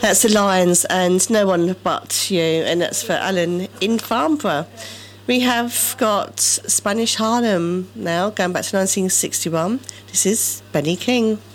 That's the Lions and No One But You, and that's for Alan in Farnborough. We have got Spanish Harlem now, going back to 1961. This is Benny King.